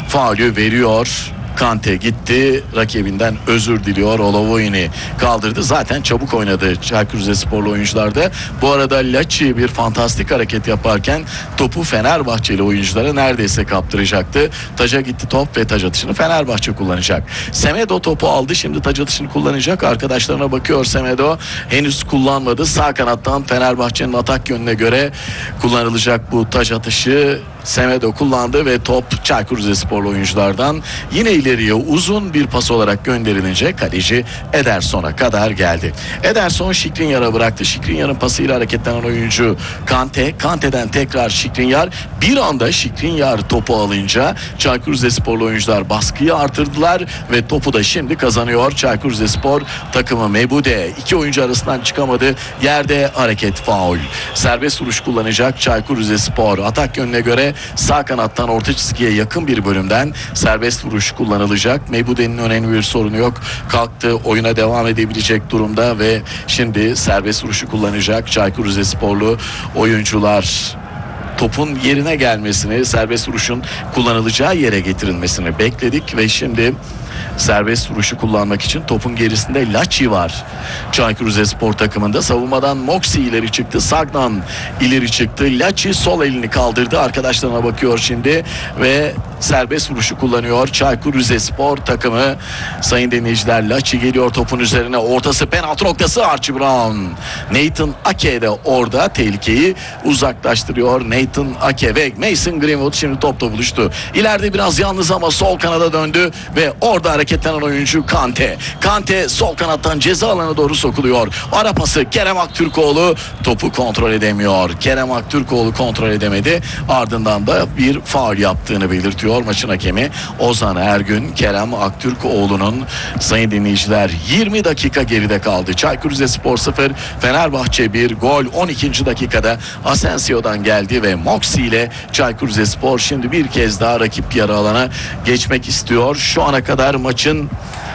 faulü veriyor. Kante gitti, rakibinden özür diliyor. Olovoyini kaldırdı. Zaten çabuk oynadı Çaykur Rizesporlu oyuncularda. Bu arada Laçi bir fantastik hareket yaparken topu Fenerbahçeli oyunculara neredeyse kaptıracaktı. Taca gitti top ve taç atışını Fenerbahçe kullanacak. Semedo topu aldı. Şimdi taç atışını kullanacak. Arkadaşlarına bakıyor Semedo. Henüz kullanmadı. Sağ kanattan Fenerbahçe'nin atak yönüne göre kullanılacak bu taç atışı. Semedo kullandı ve top Çaykur Rizesporlu oyunculardan yine ileriye uzun bir pas olarak gönderilince kaleci Ederson'a kadar geldi. Ederson Skriniar'a bıraktı. Skriniar'ın pasıyla hareketlenen oyuncu Kante. Kante'den tekrar Skriniar. Bir anda Skriniar topu alınca Çaykur Rizesporlu oyuncular baskıyı artırdılar ve topu da şimdi kazanıyor Çaykur Rizespor takımı. Mebude iki oyuncu arasından çıkamadı. Yerde hareket faul. Serbest vuruş kullanacak Çaykur Rizespor. Atak yönüne göre sağ kanattan orta çizgiye yakın bir bölümden serbest vuruş kullanılacak. Mebude'nin önemli bir sorunu yok. Kalktı, oyuna devam edebilecek durumda ve şimdi serbest vuruşu kullanacak Çaykur Rizesporlu oyuncular. Topun yerine gelmesini, serbest vuruşun kullanılacağı yere getirilmesini bekledik ve şimdi serbest vuruşu kullanmak için topun gerisinde Laçi var. Çaykur Rizespor takımında savunmadan Moxie ileri çıktı. Sagnan ileri çıktı. Laçi sol elini kaldırdı. Arkadaşlarına bakıyor şimdi ve serbest vuruşu kullanıyor Çaykur Rizespor takımı. Sayın dinleyiciler, Laçi geliyor topun üzerine. Ortası penaltı noktası Archie Brown. Nathan Ake de orada tehlikeyi uzaklaştırıyor. Nathan Ake ve Mason Greenwood şimdi topla buluştu. İleride biraz yalnız ama sol kanada döndü ve orada hareketlenen oyuncu Kante. Kante sol kanattan ceza alanına doğru sokuluyor. Ara pası Kerem Aktürkoğlu topu kontrol edemiyor. Kerem Aktürkoğlu kontrol edemedi. Ardından da bir faul yaptığını belirtiyor maçın hakemi Ozan Ergün. Kerem Aktürkoğlu'nun, sayın dinleyiciler, 20 dakika geride kaldı. Çaykur Rizespor 0, Fenerbahçe 1. Gol 12. dakikada Asensio'dan geldi ve Moxie ile Çaykur Rizespor şimdi bir kez daha rakip yarı alana geçmek istiyor. Şu ana kadar maçın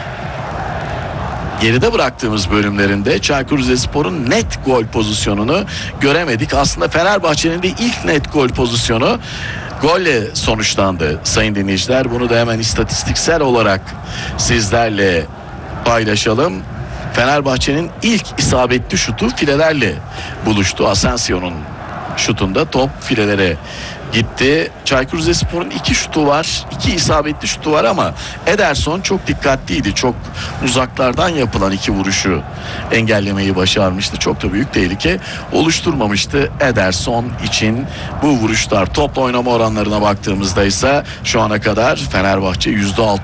geride bıraktığımız bölümlerinde Çaykur Rizespor'un net gol pozisyonunu göremedik. Aslında Fenerbahçe'nin de ilk net gol pozisyonu golle sonuçlandı sayın dinleyiciler. Bunu da hemen istatistiksel olarak sizlerle paylaşalım. Fenerbahçe'nin ilk isabetli şutu filelerle buluştu. Asensio'nun şutunda top filelere gitti. Çaykur Rizespor'un 2 şutu var. 2 isabetli şutu var ama Ederson çok dikkatliydi. Çok uzaklardan yapılan 2 vuruşu engellemeyi başarmıştı. Çok da büyük tehlike oluşturmamıştı Ederson için bu vuruşlar. Topla oynama oranlarına baktığımızda ise şu ana kadar Fenerbahçe %63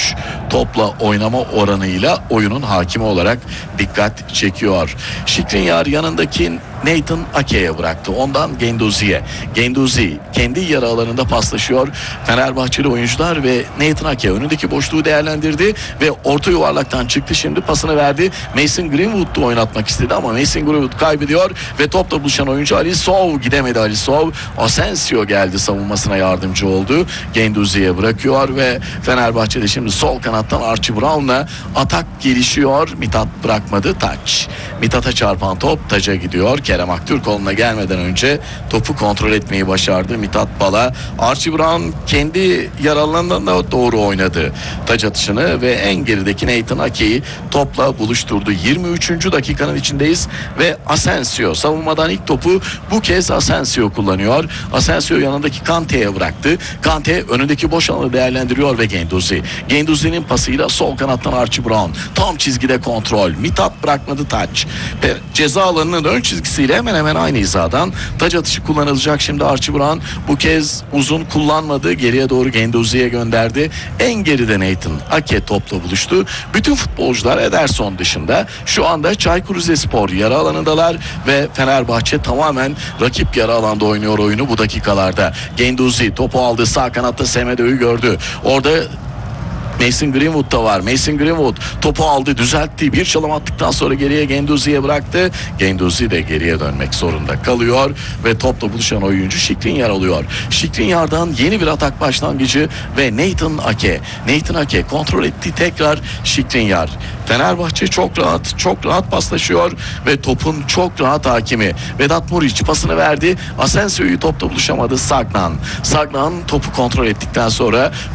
topla oynama oranıyla oyunun hakimi olarak dikkat çekiyor. Skriniar yanındaki Nathan Ake'ye bıraktı. Ondan Guendouzi'ye. Guendouzi kendi yarı alanında paslaşıyor. Fenerbahçeli oyuncular ve Nathan Ake önündeki boşluğu değerlendirdi ve orta yuvarlaktan çıktı. Şimdi pasını verdi. Mason Greenwood'u oynatmak istedi ama Mason Greenwood kaybediyor ve topla buluşan oyuncu Alisov gidemedi. Alisov, Asensio geldi, savunmasına yardımcı oldu. Guendouzi'ye bırakıyor ve Fenerbahçe'de şimdi sol kanattan Archie Brown'la atak gelişiyor. Mithat bırakmadı. Taç. Mithat'a çarpan top taca gidiyor. Kerem Aktürkoğlu'na gelmeden önce topu kontrol etmeyi başardı Mithat Bala. Archie Brown kendi yaralarına doğru oynadı taç atışını ve en gerideki Nathan Ake'yi topla buluşturdu. 23. dakikanın içindeyiz ve Asensio savunmadan ilk topu bu kez Asensio kullanıyor. Asensio yanındaki Kante'ye bıraktı. Kante önündeki boş alanı değerlendiriyor ve Guendouzi. Guendouzi'nin pasıyla sol kanattan Archie Brown. Tam çizgide kontrol. Mithat bırakmadı taç. Ceza alanının ön çizgisiyle hemen hemen aynı hizadan taç atışı kullanılacak. Şimdi Archie Brown bu kez uzun kullanmadı. Geriye doğru Guendouzi'ye gönderdi. En geride Nathan Ake topla buluştu. Bütün futbolcular Ederson dışında şu anda Çaykur Rizespor yarı alanındalar ve Fenerbahçe tamamen rakip yarı alanda oynuyor oyunu bu dakikalarda. Guendouzi topu aldı. Sağ kanatta Semedo'yu gördü. Orada Mason Greenwood da var. Mason Greenwood topu aldı, düzeltti. Bir çalım attıktan sonra geriye Guendouzi'ye bıraktı. Guendouzi de geriye dönmek zorunda kalıyor ve topla buluşan oyuncu Skriniar oluyor. Skriniar'dan yeni bir atak başlangıcı ve Nathan Ake. Nathan Ake kontrol etti tekrar Skriniar. Fenerbahçe çok rahat paslaşıyor ve topun çok rahat hakimi. Vedat Muriç pasını verdi. Asensio'yu topla buluşamadı Sagnan. Sagnan topu kontrol ettikten sonra